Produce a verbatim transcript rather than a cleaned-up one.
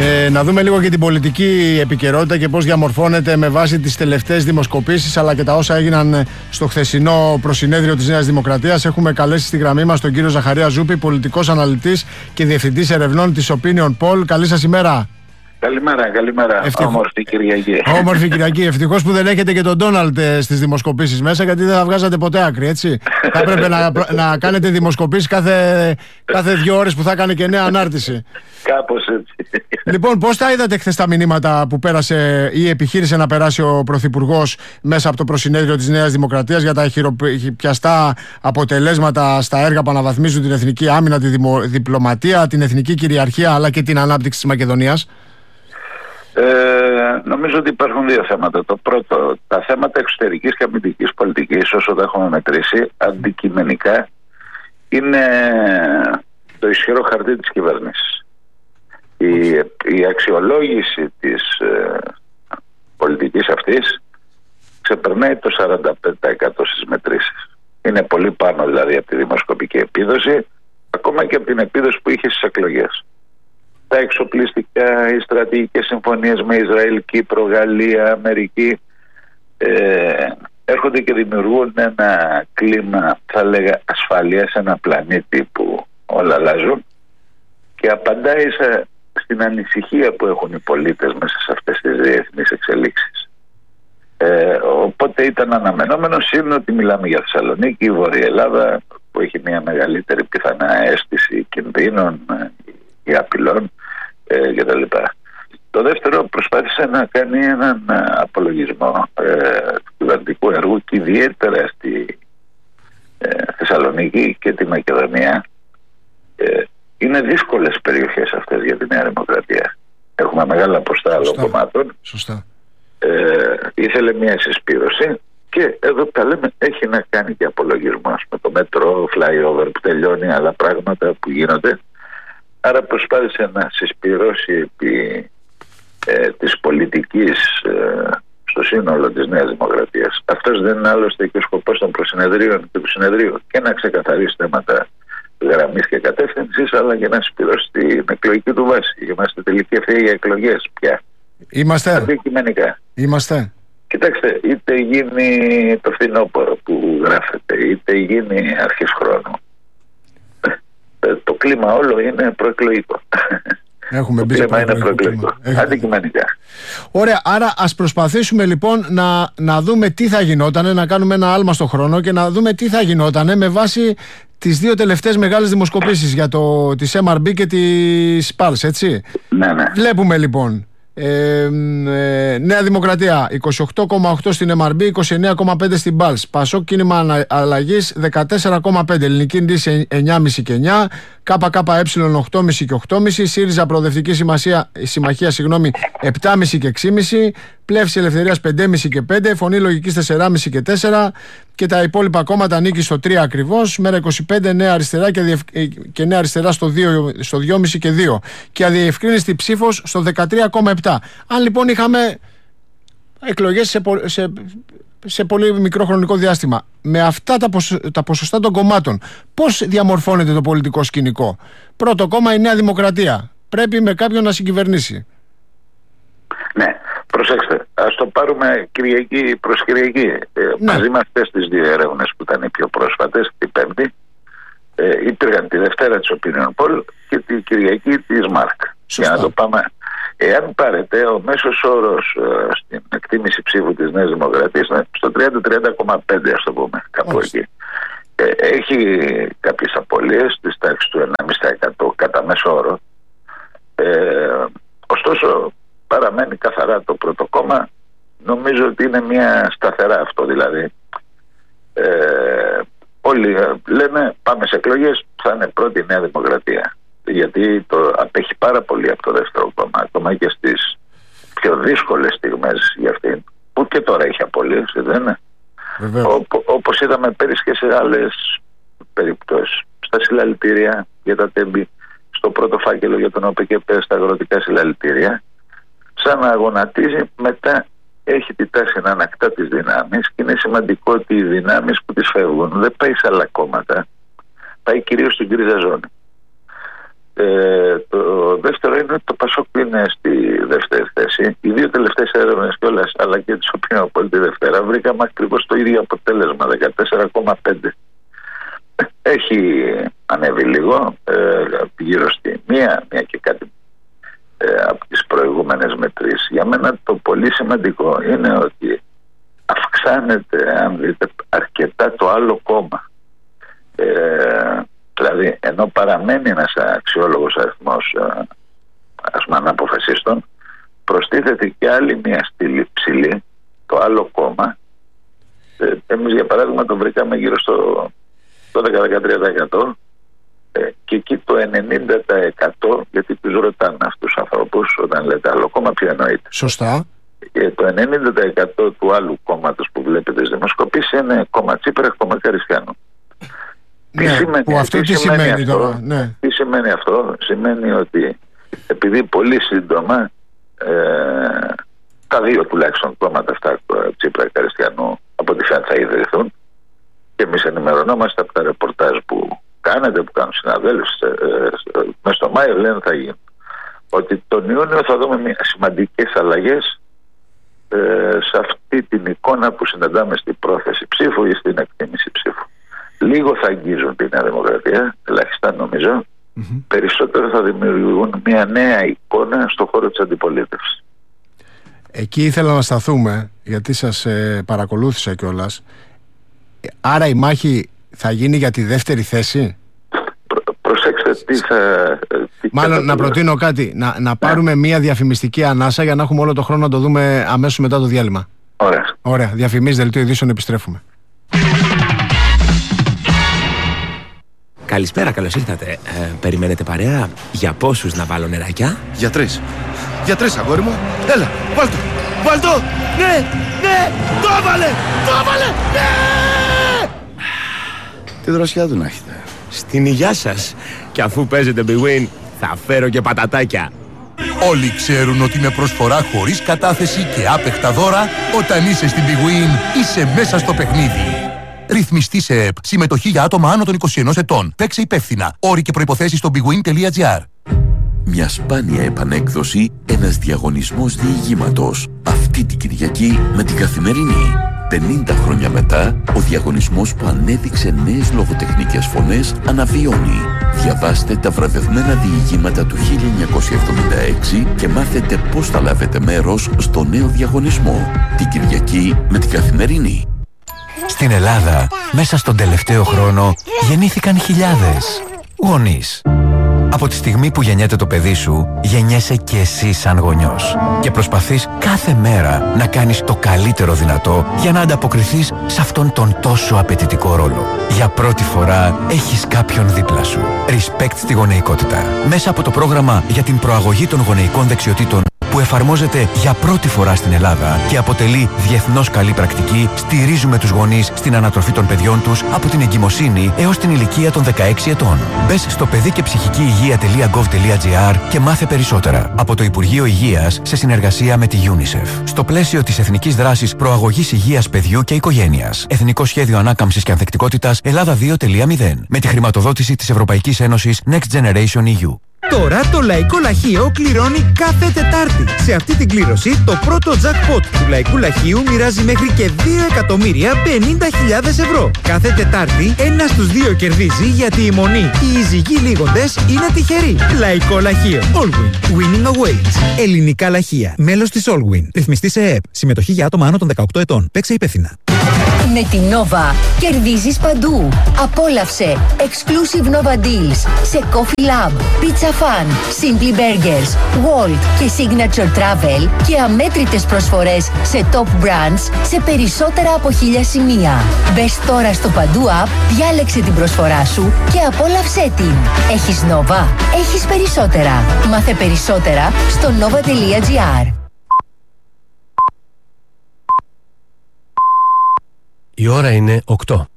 Ε, να δούμε λίγο και την πολιτική επικαιρότητα και πώς διαμορφώνεται με βάση τις τελευταίες δημοσκοπήσεις αλλά και τα όσα έγιναν στο χθεσινό προσυνέδριο της Νέας Δημοκρατίας. Έχουμε καλέσει στη γραμμή μας τον κύριο Ζαχαρία Ζούπη, πολιτικός αναλυτής και διευθυντής ερευνών της Opinion Poll. Καλή σας ημέρα. Καλημέρα, καλημέρα. Ευτυχ... Όμορφη Κυριακή. Όμορφη Κυριακή. Ευτυχώς που δεν έχετε και τον Ντόναλντ στις δημοσκοπήσεις μέσα, γιατί δεν θα βγάζατε ποτέ άκρη, έτσι. Θα έπρεπε να, να κάνετε δημοσκοπήσεις κάθε, κάθε δύο ώρες που θα έκανε και νέα ανάρτηση. Κάπως έτσι. Λοιπόν, πώς τα είδατε χθες τα μηνύματα που πέρασε ή επιχείρησε να περάσει ο Πρωθυπουργός μέσα από το προσυνέδριο της Νέας Δημοκρατίας για τα χειροπιαστά αποτελέσματα στα έργα που αναβαθμίζουν την εθνική άμυνα, τη δημο, διπλωματία, την εθνική κυριαρχία αλλά και την ανάπτυξη της Μακεδονίας? Ε, νομίζω ότι υπάρχουν δύο θέματα. Το πρώτο, τα θέματα εξωτερικής και αμυντικής πολιτικής, όσο τα έχουμε μετρήσει, αντικειμενικά είναι το ισχυρό χαρτί της κυβέρνησης. Η, η αξιολόγηση της ε, πολιτικής αυτής ξεπερνάει το σαράντα πέντε τοις εκατό στις μετρήσεις. Είναι πολύ πάνω δηλαδή από τη δημοσκοπική επίδοση, ακόμα και από την επίδοση που είχε στις εκλογές. Τα εξοπλιστικά, οι στρατηγικές συμφωνίες με Ισραήλ, Κύπρο, Γαλλία, Αμερική ε, έρχονται και δημιουργούν ένα κλίμα, θα λέγα, ασφαλείας σε ένα πλανήτη που όλα αλλάζουν και απαντάει σε, στην ανησυχία που έχουν οι πολίτες μέσα σε αυτές τις διεθνείς εξελίξεις. Ε, οπότε ήταν αναμενόμενο, είναι ότι μιλάμε για Θεσσαλονίκη, η Βόρεια Ελλάδα που έχει μια μεγαλύτερη πιθανά αίσθηση κινδύνων ή απειλών ε, κτλ. Το δεύτερο, προσπάθησε να κάνει έναν απολογισμό ε, του κυβερνητικού έργου και ιδιαίτερα στη ε, Θεσσαλονίκη και τη Μακεδονία. Ε, είναι δύσκολες περιοχές αυτές για τη Νέα Δημοκρατία. Έχουμε μεγάλα ποσοστά άλλων κομμάτων. Σωστά. Ε, ήθελε μια συσπήρωση και εδώ τα λέμε, έχει να κάνει και απολογισμό με το μέτρο, flyover που τελειώνει, άλλα πράγματα που γίνονται. Άρα προσπάθησε να συσπυρώσει επί ε, της πολιτικής ε, στο σύνολο της Νέας Δημοκρατίας. Αυτός δεν είναι άλλωστε και ο σκοπός των προσυνεδρίων και του συνεδρίου, και να ξεκαθαρίσει θέματα γραμμής και κατεύθυνσης, αλλά και να συσπυρώσει την εκλογική του βάση. Είμαστε τελική ευθεία για εκλογές πια. Είμαστε. Αντικειμενικά. Είμαστε. Κοιτάξτε, είτε γίνει το φθινόπωρο που γράφεται, είτε γίνει αρχές χρόνου, το κλίμα όλο είναι προεκλογικό. Έχουμε το μπει κλίμα σε είναι προεκλογικό. Αντικειμενικά. Ωραία, άρα ας προσπαθήσουμε λοιπόν να, να δούμε τι θα γινότανε, να κάνουμε ένα άλμα στο χρόνο και να δούμε τι θα γινότανε με βάση τις δύο τελευταίες μεγάλες δημοσκοπήσεις για το, της εμ αρ μπι και της Pulse, έτσι. Ναι, ναι. Βλέπουμε λοιπόν Ε, ε, Νέα Δημοκρατία είκοσι οκτώ κόμμα οκτώ στην εμ αρ μπι, είκοσι εννέα κόμμα πέντε στην Pulse. Πασόκ Κίνημα Αλλαγής δεκατέσσερα κόμμα πέντε, Ελληνική Ντύση εννιά κόμμα πέντε και εννιά, ΚΚΕ οκτώ κόμμα πέντε και οκτώ κόμμα πέντε, ΣΥΡΙΖΑ Προοδευτική Συμμαχία, Συμμαχία συγγνώμη, επτά κόμμα πέντε και έξι κόμμα πέντε, Πλεύση Ελευθερίας πέντε κόμμα πέντε και πέντε, Φωνή Λογικής τέσσερα κόμμα πέντε και τέσσερα και τα υπόλοιπα κόμματα νίκη στο τρία ακριβώς. Μέρα είκοσι πέντε Νέα Αριστερά και, διευ... και Νέα Αριστερά στο δύο, στο δύο κόμμα πέντε και δύο και αδιευκρίνηστη ψήφος στο δεκατρία κόμμα επτά. Αν λοιπόν είχαμε εκλογές σε, πο... σε... σε πολύ μικρό χρονικό διάστημα, με αυτά τα, ποσο... τα ποσοστά των κομμάτων, πώς διαμορφώνεται το πολιτικό σκηνικό? Πρώτο κόμμα η Νέα Δημοκρατία. Πρέπει με κάποιον να συγκυβερνήσει. Ναι, προσέξτε, ας το πάρουμε Κυριακή προς Κυριακή. Ε, ναι. Μαζί με αυτές τις δύο έρευνες που ήταν οι πιο πρόσφατες, την Πέμπτη, ε, υπήρχαν τη Δευτέρα της Opinion Poll και τη Κυριακή της Μάρκ. Για να το πάμε. Εάν πάρετε, ο μέσος όρος ε, στην εκτίμηση ψήφου της Νέας Δημοκρατίας είναι στο τριάντα με τριάντα κόμμα πέντε, ας το πούμε, κάπου Ώς. εκεί. Ε, έχει κάποιες απώλειες της τάξης του ένα κόμμα πέντε τοις εκατό κατά μέσο όρο. Ε, ωστόσο, παραμένει καθαρά το πρώτο κόμμα. Νομίζω ότι είναι μια σταθερά αυτό, δηλαδή. Ε, όλοι λένε πάμε σε εκλογές, θα είναι πρώτη η Νέα Δημοκρατία. Γιατί το απέχει πάρα πολύ από το δεύτερο κόμμα, ακόμα και στις πιο δύσκολες στιγμές για αυτήν, που και τώρα έχει απολύσει, δεν είναι? Ό, όπως είδαμε πέρυσι και σε άλλες περιπτώσεις. Στα συλλαλητήρια για τα τέμπη, στο πρώτο φάκελο για τον ΟΠΕΚΕΠΕ, στα αγροτικά συλλαλητήρια, σαν να αγωνατίζει, μετά έχει τη τάση να ανακτά τις δυνάμεις και είναι σημαντικό ότι οι δυνάμεις που τις φεύγουν δεν πάει σε άλλα κόμματα, πάει κυρίως στην γκρίζα ζώνη. Ε, το δεύτερο είναι ότι το Πασόκ είναι για μένα το πολύ σημαντικό είναι ότι αυξάνεται, αν δείτε, αρκετά το άλλο κόμμα. Ε, δηλαδή, ενώ παραμένει ένας αξιόλογος αριθμός ε, ας πούμε αναποφασίστων, προστίθεται και άλλη μια στήλη ψηλή, το άλλο κόμμα. Ε, εμείς για παράδειγμα το βρήκαμε γύρω στο δώδεκα με δεκατρία τοις εκατό ε, και εκεί το ενενήντα τοις εκατό, γιατί τους ρωτάνε αυτούς τους ανθρώπους όταν λέτε άλλο κόμμα, ποιο εννοείται. Σωστά. Και το ενενήντα τοις εκατό του άλλου κόμματος που βλέπετε στις δημοσκοπήσεις είναι κόμμα Τσίπρα, κόμμα Καριστιανού. Ναι, τι σημαίνει, που αυτό τι τι σημαίνει, σημαίνει αυτό, τώρα, ναι. Τι σημαίνει αυτό? Σημαίνει ότι επειδή πολύ σύντομα ε, τα δύο τουλάχιστον κόμματα αυτά, Τσίπρα και Καριστιανού, από ό,τι φαίνεται θα ιδρυθούν, και εμείς ενημερωνόμαστε από τα ρεπορτάζ που κάνετε, που κάνουν συναδέλφους ε, ε, μέσα στο Μάιο, λένε θα γίνουν. Ότι τον Ιούνιο θα δούμε μια σημαντικές αλλαγές ε, σε αυτή την εικόνα που συναντάμε στην πρόθεση ψήφου ή στην εκτίμηση ψήφου. Λίγο θα αγγίζουν τη Νέα Δημοκρατία, ελάχιστα νομίζω. Mm-hmm. Περισσότερο θα δημιουργούν μια νέα εικόνα στον χώρο της αντιπολίτευσης. Εκεί ήθελα να σταθούμε, γιατί σας ε, παρακολούθησα κιόλας. Άρα η μάχη θα γίνει για τη δεύτερη θέση. Προ, προσέξτε τι θα... Τι Μάλλον να προτείνω κάτι, να, να πάρουμε μια διαφημιστική ανάσα για να έχουμε όλο το χρόνο να το δούμε αμέσως μετά το διάλειμμα. Ωραία. Ωραία, διαφημίσεις, δελτίο ειδήσεων, επιστρέφουμε. Καλησπέρα, καλώς ήρθατε. Ε, περιμένετε παρέα? Για πόσους να βάλω νεράκια? Για τρεις. Για τρεις, αγόρι μου. Έλα, βάλ' το. Βάλ' το. Ναι, ναι, το έβαλε, το έβαλε, ναι! Τι δροσιά του να έχετε. Στην υγειά σας. Και αφού παίζετε Big Win, θα φέρω και πατατάκια. Όλοι ξέρουν ότι με προσφορά χωρίς κατάθεση και άπεχτα δώρα, όταν είσαι στην Big Win, είσαι μέσα στο παιχνίδι. Ρυθμιστή σε ΕΠ. Συμμετοχή για άτομα άνω των είκοσι ενός ετών. Παίξε υπεύθυνα. Όροι και προϋποθέσεις στο bigwin τελεία gr. Μια σπάνια επανέκδοση, ένας διαγωνισμός διηγήματος. Αυτή την Κυριακή με την Καθημερινή. πενήντα χρόνια μετά, ο διαγωνισμός που ανέδειξε νέες λογοτεχνικές φωνές αναβιώνει. Διαβάστε τα βραβευμένα διηγήματα του χίλια εννιακόσια εβδομήντα έξι και μάθετε πώς θα λάβετε μέρος στο νέο διαγωνισμό. Την Κυριακή με την Καθημερινή. Στην Ελλάδα, μέσα στον τελευταίο χρόνο, γεννήθηκαν χιλιάδες γονείς. Από τη στιγμή που γεννιέται το παιδί σου, γεννιέσαι και εσύ σαν γονιός. Και προσπαθείς κάθε μέρα να κάνεις το καλύτερο δυνατό για να ανταποκριθείς σε αυτόν τον τόσο απαιτητικό ρόλο. Για πρώτη φορά έχεις κάποιον δίπλα σου. Respect στη γονεϊκότητα. Μέσα από το πρόγραμμα για την προαγωγή των γονεϊκών δεξιοτήτων, που εφαρμόζεται για πρώτη φορά στην Ελλάδα και αποτελεί διεθνώς καλή πρακτική, στηρίζουμε τους γονείς στην ανατροφή των παιδιών τους από την εγκυμοσύνη έως την ηλικία των δεκαέξι ετών. Μπες στο παιδί και ψυχική υγεία τελεία γκοβ τελεία τζι άρ και μάθε περισσότερα. Από το Υπουργείο Υγείας σε συνεργασία με τη UNICEF. Στο πλαίσιο της Εθνικής Δράσης Προαγωγής Υγείας Παιδιού και Οικογένειας. Εθνικό Σχέδιο Ανάκαμψης και Ανθεκτικότητας Ελλάδα δύο τελεία μηδέν. Με τη χρηματοδότηση της Ευρωπαϊκής Ένωσης Next Generation ι γιου. Τώρα το Λαϊκό Λαχείο κληρώνει κάθε Τετάρτη. Σε αυτή την κλήρωση το πρώτο jackpot του Λαϊκού Λαχείου μοιράζει μέχρι και δύο εκατομμύρια πενήντα χιλιάδες ευρώ. Κάθε Τετάρτη ένας στους δύο κερδίζει, γιατί η μονή ή οι ζυγοί λίγοντες είναι τυχεροί. Λαϊκό Λαχείο. Allwin. Winning awaits. Ελληνικά λαχεία. Μέλος της Allwin. Ρυθμιστή σε ΕΕΠ. Συμμετοχή για άτομα άνω των δεκαοκτώ ετών. Παίξε υπεύθυνα. Με την Nova κερδίζεις παντού. Απόλαυσε exclusive Nova Deals σε Coffee Lab, Pizza Fan, Simply Burgers, Walt και Signature Travel και αμέτρητες προσφορές σε top brands σε περισσότερα από χίλια σημεία. Μπες τώρα στο Παντού App, διάλεξε την προσφορά σου και απόλαυσέ την. Έχεις Nova, έχεις περισσότερα. Μάθε περισσότερα στο nova τελεία gr. Η ώρα είναι οκτώ.